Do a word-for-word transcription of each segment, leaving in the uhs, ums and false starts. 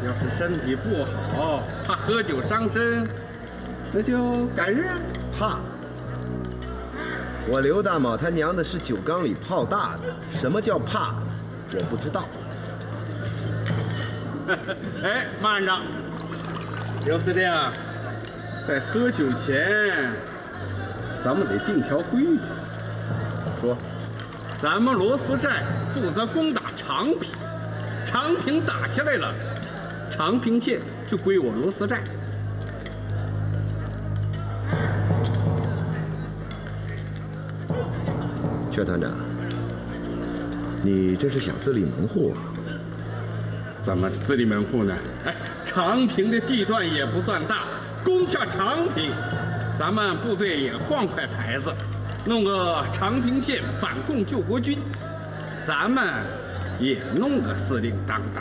要是身体不好，怕喝酒伤身，那就改日。 怕？我刘大卯他娘的是酒缸里泡大的，什么叫怕？我不知道。 哎，慢着，刘司令，在喝酒前，咱们得定条规矩。说，咱们罗斯寨负责攻打长平，长平打下来了，长平县就归我罗斯寨。 薛团长，你这是想自立门户啊？ 怎么自立门户呢？哎，长平的地段也不算大，攻下长平，咱们部队也换块牌子，弄个长平县反共救国军，咱们也弄个司令当当。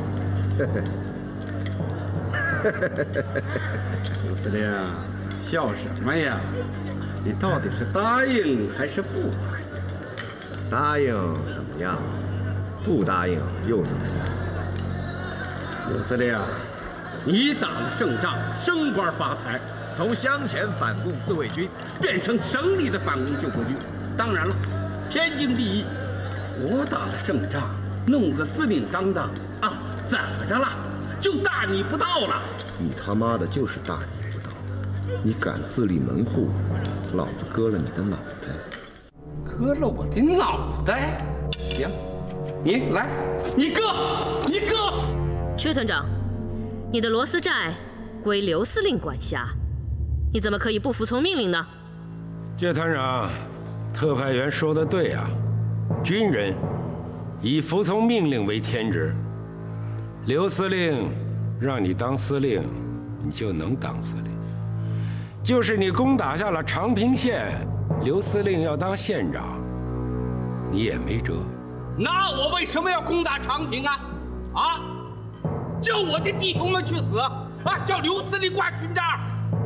刘司令，笑什么呀？你到底是答应还是不答应？ 答应怎么样？不答应又怎么样？ 刘司令，你打了胜仗，升官发财， 从乡前反共自卫军变成省里的反共救国军。当然了，天经地义。我打了胜仗，弄个司令当当啊，怎么着了？就大逆不道了？ 你他妈的就是大逆不道！你敢自立门户，老子割了你的脑袋！ 割了我的脑袋？行，你来，你割，你割！ 薛团长，你的罗斯寨归刘司令管辖，你怎么可以不服从命令呢？ 薛团长，特派员说的对啊，军人以服从命令为天职。刘司令让你当司令，你就能当司令。就是你攻打下了长平县，刘司令要当县长，你也没辙。 那我为什么要攻打长平啊？啊！叫我的弟兄们去死啊！叫刘司令挂勋章！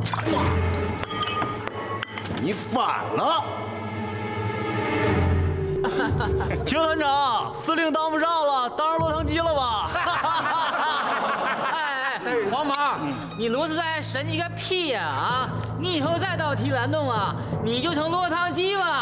你反了！ 薛团长，司令当不上了，当上落汤鸡了吧？ 哎哎，黄毛，你罗斯寨神你个屁呀！啊，你以后再到提篮洞啊，你就成落汤鸡吧！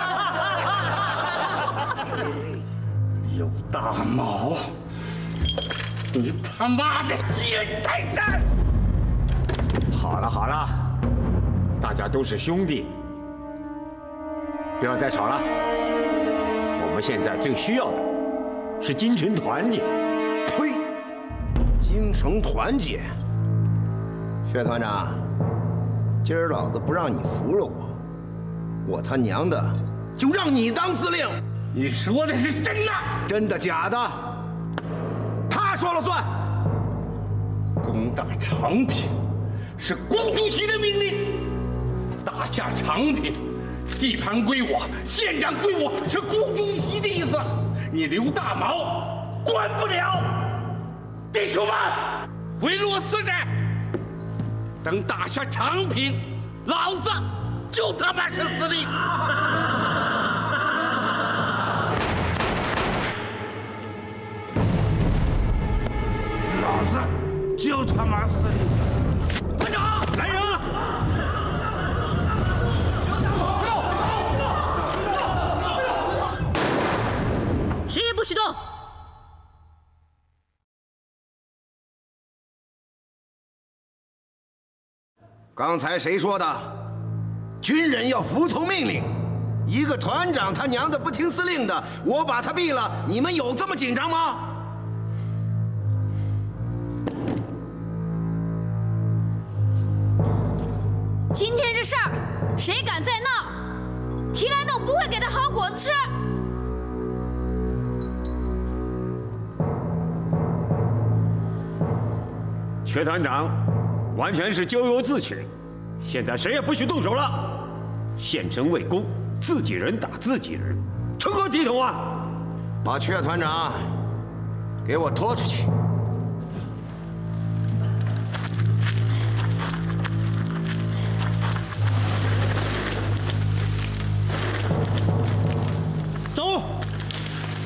啊！ 刘大卯，你他妈的欺人太甚！ 好了好了，大家都是兄弟，不要再吵了。我们现在最需要的是精诚团结。 呸！精诚团结！薛团长，今儿老子不让你服了我，我他娘的就让你当司令！ 你说的是真的？ 真的假的？他说了算。 攻打长平是顾主席的命令，打下长平，地盘归我，县长归我，是顾主席的意思。你刘大卯管不了。弟兄们，回罗斯寨，等打下长平，老子就他妈是司令。老子就他妈司令！团长，来人啊！ 谁也不许动！ 刚才谁说的？军人要服从命令。一个团长他娘的不听司令的，我把他毙了，你们有这么紧张吗？ 今天这事儿，谁敢再闹，提篮洞不会给他好果子吃。 薛团长完全是咎由自取，现在谁也不许动手了。县城为公，自己人打自己人，成何体统啊！ 把薛团长给我拖出去。